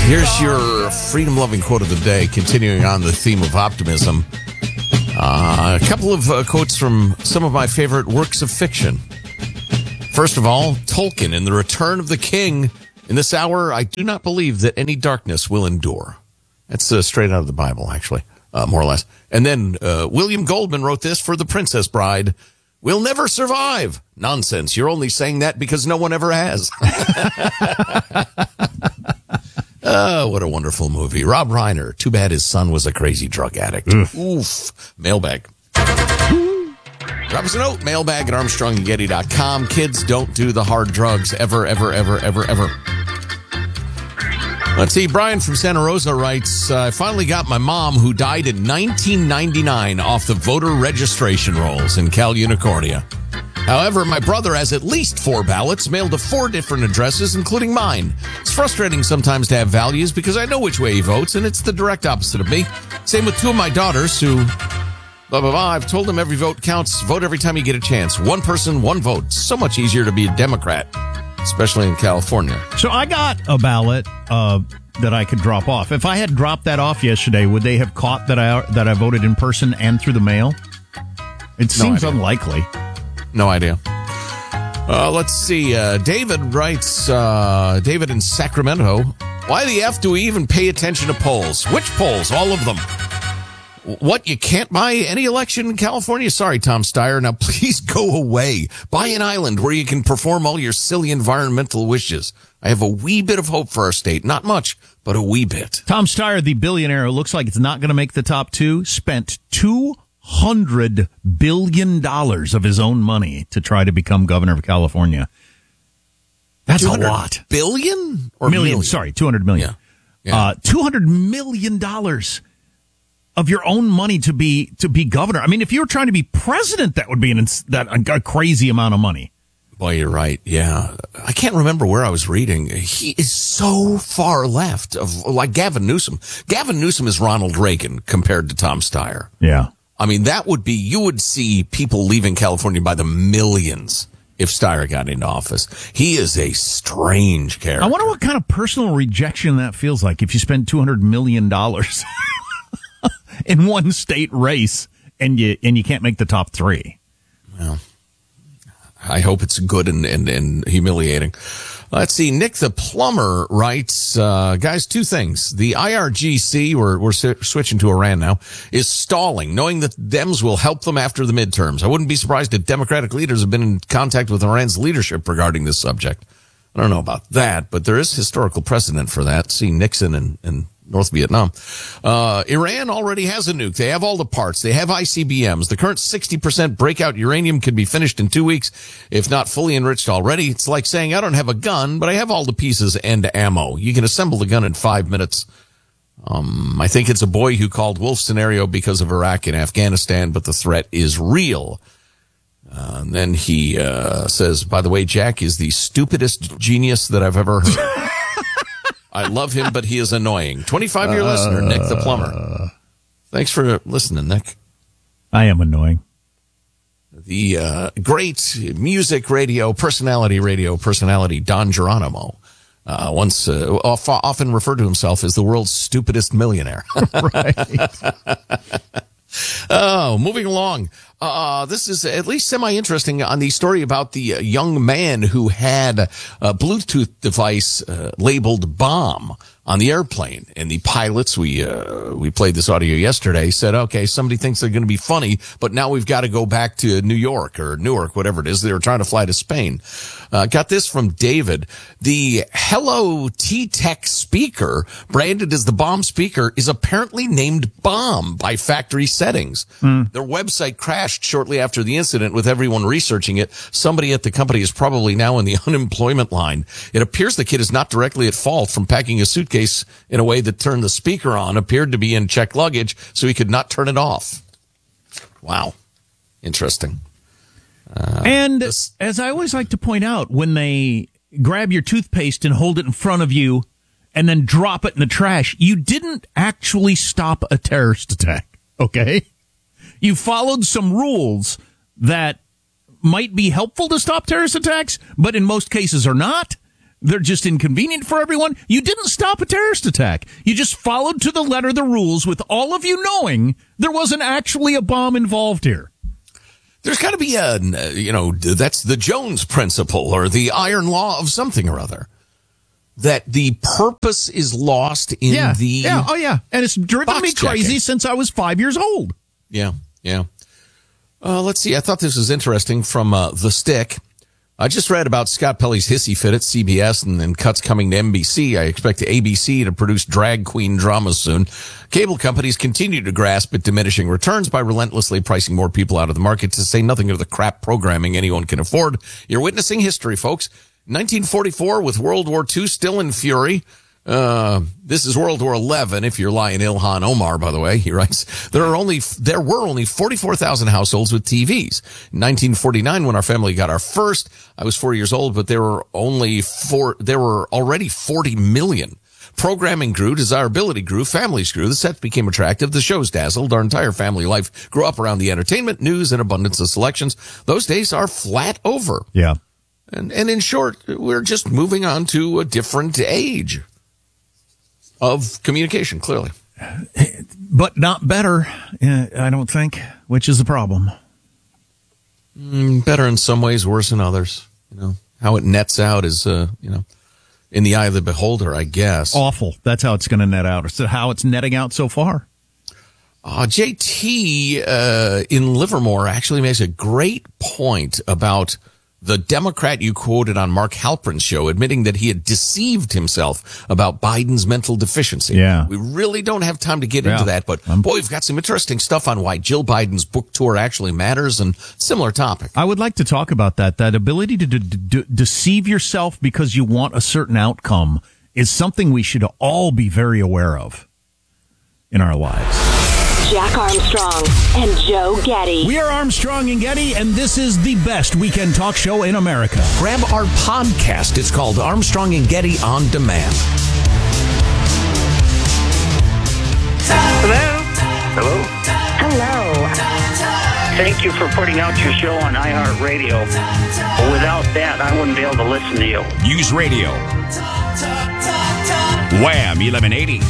Here's your freedom-loving quote of the day, continuing on the theme of optimism. A couple of quotes from some of my favorite works of fiction. First of all, Tolkien in The Return of the King. In this hour, I do not believe that any darkness will endure. That's straight out of the Bible, actually, more or less. And then William Goldman wrote this for The Princess Bride. We'll never survive. Nonsense. You're only saying that because no one ever has. Oh, what a wonderful movie. Rob Reiner. Too bad his son was a crazy drug addict. Oof. Mailbag. Drop us a note. Mailbag at ArmstrongandGetty.com. Kids, don't do the hard drugs ever, ever, ever, ever, ever. Let's see. Brian from Santa Rosa writes, I finally got my mom, who died in 1999, off the voter registration rolls in Cal Unicornia. However, my brother has at least 4 ballots mailed to 4 different addresses, including mine. It's frustrating sometimes to have values because I know which way he votes, and it's the direct opposite of me. Same with 2 of my daughters who, blah, blah, blah. I've told them every vote counts. Vote every time you get a chance. 1 person, 1 vote. So much easier to be a Democrat, especially in California. So I got a ballot that I could drop off. If I had dropped that off yesterday, would they have caught that I voted in person and through the mail? It seems unlikely. No idea. Let's see. David writes, David in Sacramento, why the F do we even pay attention to polls? Which polls? All of them. What, you can't buy any election in California? Sorry, Tom Steyer. Now, please go away. Buy an island where you can perform all your silly environmental wishes. I have a wee bit of hope for our state. Not much, but a wee bit. Tom Steyer, the billionaire who looks like it's not going to make the top 2, spent $200 billion of his own money to try to become governor of California. That's a lot. Billion? Or million? Sorry, 200 million. Yeah. $200 million of your own money to be governor. I mean, if you were trying to be president, that would be a crazy amount of money. Boy, you're right. Yeah. I can't remember where I was reading. He is so far left of, like, Gavin Newsom. Gavin Newsom is Ronald Reagan compared to Tom Steyer. Yeah. I mean, you would see people leaving California by the millions if Steyer got into office. He is a strange character. I wonder what kind of personal rejection that feels like if you spend $200 million in one state race and you can't make the top 3. Well, I hope it's good and humiliating. Let's see. Nick the plumber writes, guys, 2 things. The IRGC, we're switching to Iran now, is stalling, knowing that Dems will help them after the midterms. I wouldn't be surprised if Democratic leaders have been in contact with Iran's leadership regarding this subject. I don't know about that, but there is historical precedent for that. See Nixon and North Vietnam. Iran already has a nuke. They have all the parts. They have ICBMs. The current 60% breakout uranium can be finished in 2 weeks, if not fully enriched already. It's like saying, I don't have a gun, but I have all the pieces and ammo. You can assemble the gun in 5 minutes. I think it's a boy who called wolf scenario because of Iraq and Afghanistan, but the threat is real. And then he says, by the way, Jack is the stupidest genius that I've ever heard. I love him, but he is annoying. 25-year listener, Nick the plumber. Thanks for listening, Nick. I am annoying. The great music radio personality, Don Geronimo, often referred to himself as the world's stupidest millionaire. Right. Oh, moving along. This is at least semi-interesting on the story about the young man who had a Bluetooth device labeled bomb on the airplane. And the pilots, we played this audio yesterday, said, okay, somebody thinks they're going to be funny, but now we've got to go back to New York or Newark, whatever it is. They were trying to fly to Spain. Got this from David. The Hello T-Tech speaker, branded as the bomb speaker, is apparently named Bomb by factory settings. Their website crashed shortly after the incident with everyone researching it. Somebody at the company is probably now in the unemployment line. It appears the kid is not directly at fault from packing a suitcase in a way that turned the speaker on, appeared to be in checked luggage, so he could not turn it off. Wow. Interesting. And as I always like to point out, when they grab your toothpaste and hold it in front of you and then drop it in the trash, you didn't actually stop a terrorist attack, okay? You followed some rules that might be helpful to stop terrorist attacks, but in most cases are not. They're just inconvenient for everyone. You didn't stop a terrorist attack. You just followed to the letter the rules with all of you knowing there wasn't actually a bomb involved here. There's got to be that's the Jones principle or the iron law of something or other. That the purpose is lost in and it's driven me crazy since I was 5 years old. Yeah. Let's see. I thought this was interesting from The Stick. I just read about Scott Pelley's hissy fit at CBS and then cuts coming to NBC. I expect ABC to produce drag queen dramas soon. Cable companies continue to grasp at diminishing returns by relentlessly pricing more people out of the market, to say nothing of the crap programming anyone can afford. You're witnessing history, folks. 1944 with World War II still in fury. This is World War XI, if you're lying Ilhan Omar, by the way. He writes, there were only 44,000 households with TVs. In 1949, when our family got our first, I was 4 years old, but there were already 40 million. Programming grew, desirability grew, families grew, the sets became attractive, the shows dazzled, our entire family life grew up around the entertainment, news, and abundance of selections. Those days are flat over. Yeah. And in short, we're just moving on to a different age of communication, clearly. But not better, I don't think, which is the problem. Better in some ways, worse in others. How it nets out is, in the eye of the beholder, I guess. Awful. That's how it's going to net out. It's how it's netting out so far. JT in Livermore actually makes a great point about the Democrat you quoted on Mark Halperin's show, admitting that he had deceived himself about Biden's mental deficiency. Yeah. We really don't have time to get into that, but boy, we've got some interesting stuff on why Jill Biden's book tour actually matters and similar topic. I would like to talk about that ability to deceive yourself because you want a certain outcome is something we should all be very aware of in our lives. Jack Armstrong and Joe Getty. We are Armstrong and Getty, and this is the best weekend talk show in America. Grab our podcast. It's called Armstrong and Getty On Demand. Hello? Thank you for putting out your show on iHeartRadio. Without that, I wouldn't be able to listen to you. Use radio. Wham! 1180.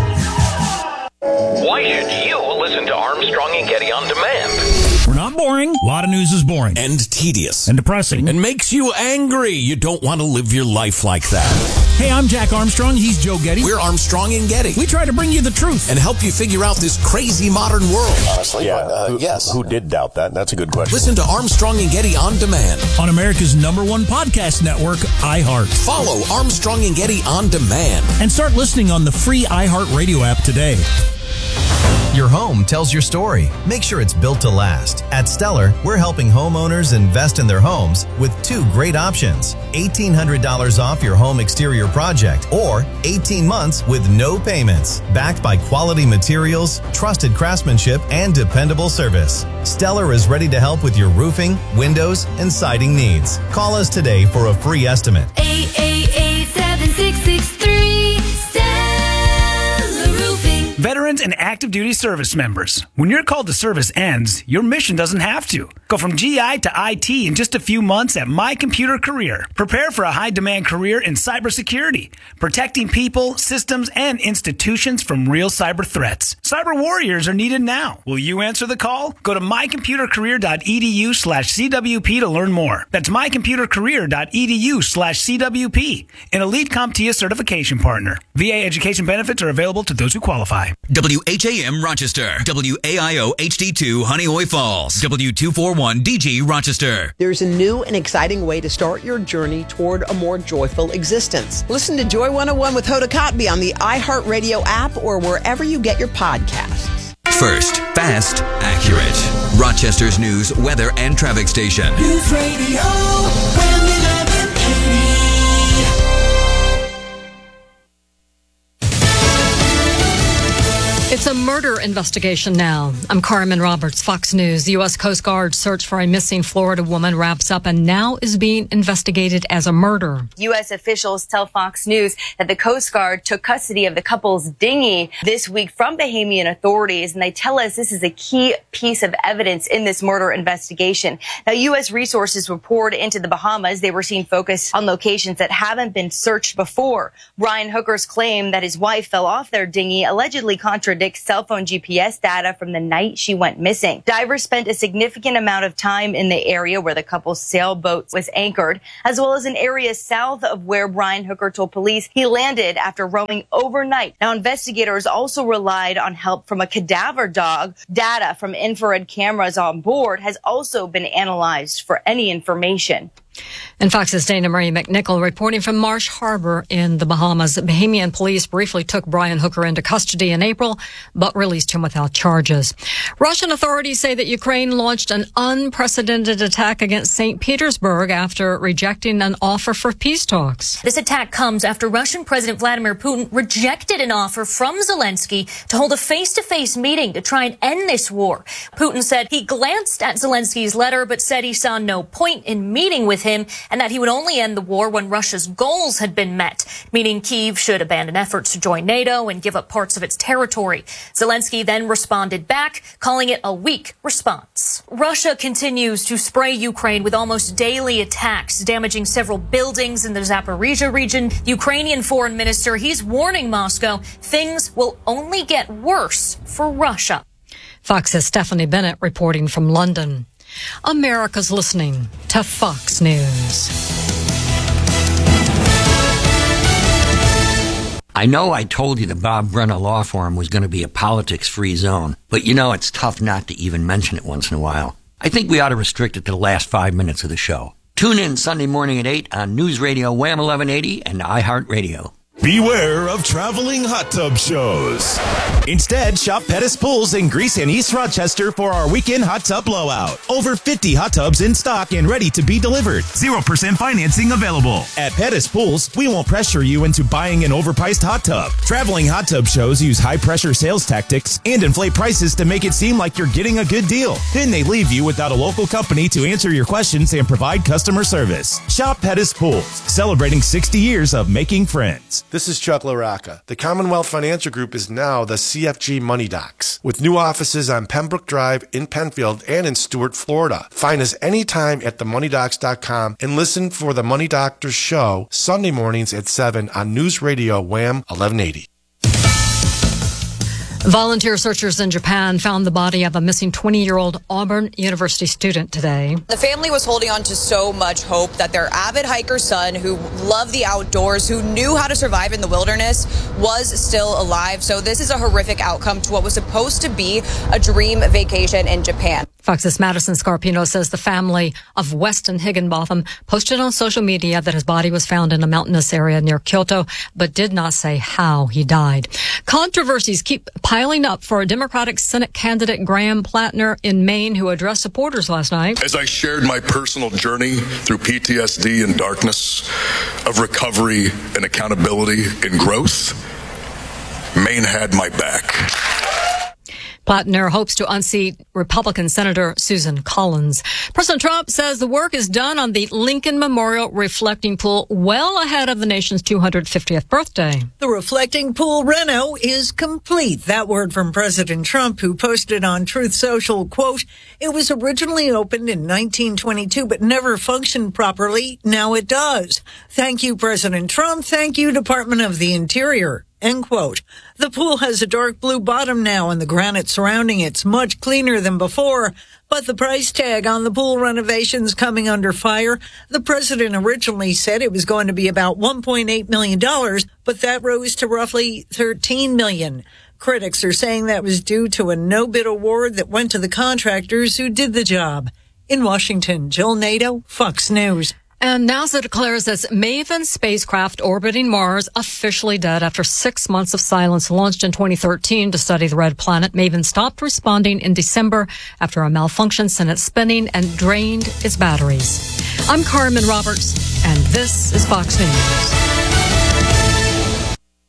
Why should you listen to Armstrong and Getty On Demand? We're not boring. A lot of news is boring. And tedious. And depressing. And makes you angry. You don't want to live your life like that. Hey, I'm Jack Armstrong. He's Joe Getty. We're Armstrong and Getty. We try to bring you the truth. And help you figure out this crazy modern world. Honestly, yes. Who did doubt that? That's a good question. Listen to Armstrong and Getty On Demand. On America's #1 podcast network, iHeart. Follow Armstrong and Getty On Demand. And start listening on the free iHeart Radio app today. Your home tells your story. Make sure it's built to last. At Stellar, we're helping homeowners invest in their homes with two great options. $1,800 off your home exterior project or 18 months with no payments. Backed by quality materials, trusted craftsmanship, and dependable service. Stellar is ready to help with your roofing, windows, and siding needs. Call us today for a free estimate. 888-7663 Stellar Roofing. Veterans and active duty service members. When your call to service ends, your mission doesn't have to. Go from GI to IT in just a few months at My Computer Career. Prepare for a high-demand career in cybersecurity, protecting people, systems, and institutions from real cyber threats. Cyber warriors are needed now. Will you answer the call? Go to mycomputercareer.edu/CWP to learn more. That's mycomputercareer.edu/CWP. An Elite CompTIA certification partner. VA education benefits are available to those who qualify. WHAM Rochester. WAIO HD2 Honeoye Falls. W241DG Rochester. There's a new and exciting way to start your journey toward a more joyful existence. Listen to Joy 101 with Hoda Kotb on the iHeartRadio app or wherever you get your podcasts. First, fast, accurate. Rochester's news, weather, and traffic station. News Radio WHAM 1180. It's a murder investigation now. I'm Carmen Roberts, Fox News. The U.S. Coast Guard search for a missing Florida woman wraps up and now is being investigated as a murder. U.S. officials tell Fox News that the Coast Guard took custody of the couple's dinghy this week from Bahamian authorities, and they tell us this is a key piece of evidence in this murder investigation. Now, U.S. resources were poured into the Bahamas. They were seen focused on locations that haven't been searched before. Brian Hooker's claim that his wife fell off their dinghy allegedly contradicts cell phone GPS data from the night she went missing. Divers spent a significant amount of time in the area where the couple's sailboat was anchored, as well as an area south of where Brian Hooker told police he landed after rowing overnight. Now, investigators also relied on help from a cadaver dog. Data from infrared cameras on board has also been analyzed for any information. And Fox's Dana Marie McNichol reporting from Marsh Harbor in the Bahamas. Bahamian police briefly took Brian Hooker into custody in April, but released him without charges. Russian authorities say that Ukraine launched an unprecedented attack against St. Petersburg after rejecting an offer for peace talks. This attack comes after Russian President Vladimir Putin rejected an offer from Zelensky to hold a face-to-face meeting to try and end this war. Putin said he glanced at Zelensky's letter, but said he saw no point in meeting with him and that he would only end the war when Russia's goals had been met, meaning Kyiv should abandon efforts to join NATO and give up parts of its territory. Zelensky then responded back, calling it a weak response. Russia continues to spray Ukraine with almost daily attacks, damaging several buildings in the Zaporizhia region. The Ukrainian foreign minister, he's warning Moscow things will only get worse for Russia. Fox's Stephanie Bennett reporting from London. America's listening to Fox News. I know I told you the Bob Brenna Law Firm was going to be a politics-free zone, but you know it's tough not to even mention it once in a while. I think we ought to restrict it to the last 5 minutes of the show. Tune in Sunday morning at 8 on News Radio Wham 1180 and iHeartRadio. Beware of traveling hot tub shows. Instead, shop Pettis Pools in Greece and East Rochester for our weekend hot tub blowout. Over 50 hot tubs in stock and ready to be delivered. 0% financing available. At Pettis Pools, we won't pressure you into buying an overpriced hot tub. Traveling hot tub shows use high-pressure sales tactics and inflate prices to make it seem like you're getting a good deal. Then they leave you without a local company to answer your questions and provide customer service. Shop Pettis Pools, celebrating 60 years of making friends. This is Chuck LaRocca. The Commonwealth Financial Group is now the CFG Money Docs, with new offices on Pembroke Drive in Penfield and in Stuart, Florida. Find us anytime at themoneydocs.com and listen for the Money Doctors show Sunday mornings at 7 on News Radio Wham 1180. Volunteer searchers in Japan found the body of a missing 20-year-old Auburn University student today. The family was holding on to so much hope that their avid hiker son, who loved the outdoors, who knew how to survive in the wilderness, was still alive. So this is a horrific outcome to what was supposed to be a dream vacation in Japan. Fox's Madison Scarpino says the family of Weston Higginbotham posted on social media that his body was found in a mountainous area near Kyoto, but did not say how he died. Controversies keep piling up for a Democratic Senate candidate Graham Plattner in Maine, who addressed supporters last night. As I shared my personal journey through PTSD and darkness of recovery and accountability and growth, Maine had my back. Plattner hopes to unseat Republican Senator Susan Collins. President Trump says the work is done on the Lincoln Memorial Reflecting Pool well ahead of the nation's 250th birthday. The Reflecting Pool reno is complete. That word from President Trump, who posted on Truth Social, quote, "It was originally opened in 1922 but never functioned properly. Now it does. Thank you, President Trump. Thank you, Department of the Interior." End quote. The pool has a dark blue bottom now, and the granite surrounding it's much cleaner than before. But the price tag on the pool renovation's coming under fire. The president originally said it was going to be about $1.8 million, but that rose to roughly $13 million. Critics are saying that was due to a no-bid award that went to the contractors who did the job. In Washington, Jill Nato, Fox News. And NASA declares its Maven spacecraft orbiting Mars officially dead after 6 months of silence. Launched in 2013 to study the red planet, Maven stopped responding in December after a malfunction sent it spinning and drained its batteries. I'm Carmen Roberts, and this is Fox News. News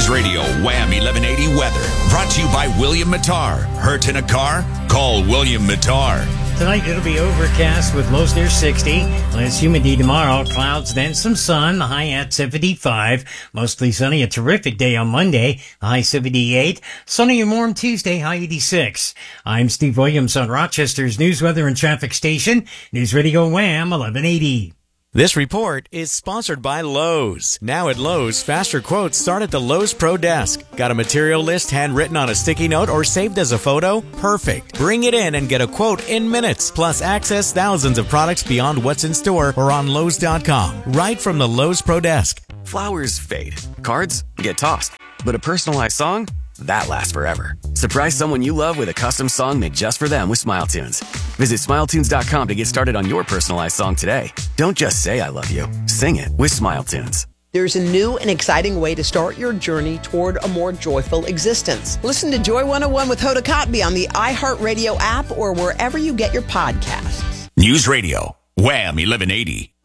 Radio Wham 1180 weather. Brought to you by William Mattar. Hurt in a car? Call William Mattar. Tonight it'll be overcast with lows near 60. Less humidity tomorrow. Clouds, then some sun. The high at 75. Mostly sunny. A terrific day on Monday. High 78. Sunny and warm Tuesday. High 86. I'm Steve Williams on Rochester's News, Weather, and Traffic Station. News Radio Wham 1180. This report is sponsored by Lowe's. Now at Lowe's, faster quotes start at the Lowe's Pro Desk. Got a material list handwritten on a sticky note or saved as a photo? Perfect. Bring it in and get a quote in minutes. Plus, access thousands of products beyond what's in store or on Lowe's.com. Right from the Lowe's Pro Desk. Flowers fade. Cards get tossed. But a personalized song? That lasts forever. Surprise someone you love with a custom song made just for them with SmileTunes. Visit SmileTunes.com to get started on your personalized song today. Don't just say I love you. Sing it with SmileTunes. There's a new and exciting way to start your journey toward a more joyful existence. Listen to Joy 101 with Hoda Kotb on the iHeartRadio app or wherever you get your podcasts. News Radio Wham 1180.